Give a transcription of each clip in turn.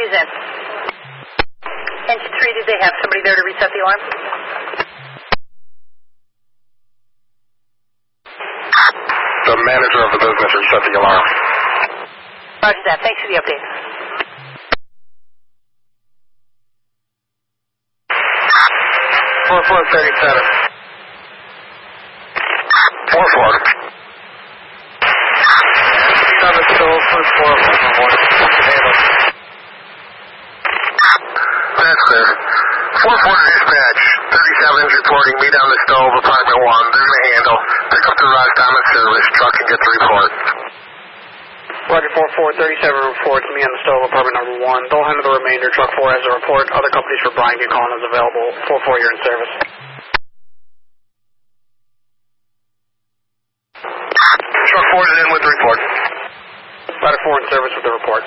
Who's in? Engine 3, did they have somebody there to reset the alarm? The manager of the business reset the alarm. Roger that. Thanks for the update. Four 37. 4-4. On the stove, 4-4. That's clear. 4-4 dispatch. 37's reporting. Meet on the stove, apartment 1. They're going to handle. Pick up the Rock Diamond service truck and get the report. Roger 4-4, 37 reports. Me on the stove, apartment number 1. They'll handle the remainder. Truck 4 has a report. Other companies for Brian get calling is available. 4-4, you're in service. Truck 4 is in with the report. Rider 4 in service with the report.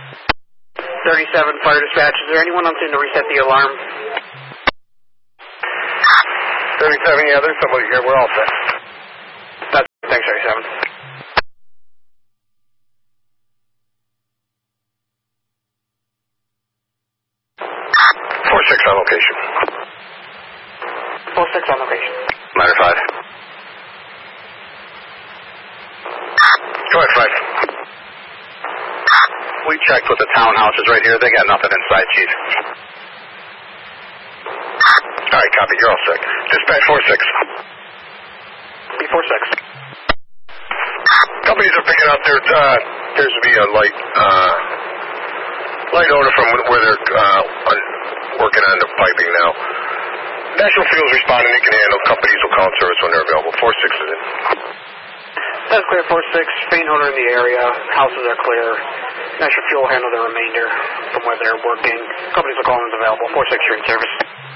37, fire dispatch. Is there anyone on scene to reset the alarm? 37, yeah, there's somebody here. We're all set. Thanks, 37. On location. 4-6 on location. Ladder 5. Go ahead, 5. We checked with the townhouses right here. They got nothing inside, Chief. All right, copy. You're all set. Dispatch 4-6. B-4-6. Companies are picking up. There appears to be a light odor from where they're working on the piping now. National Fuel's responding. They can handle. Companies will call in service when they're available. 4-6 is in. That's clear, 4-6. Faint odor in the area. Houses are clear. National Fuel will handle the remainder from where they're working. Companies will call in as available. 4-6, you're in service.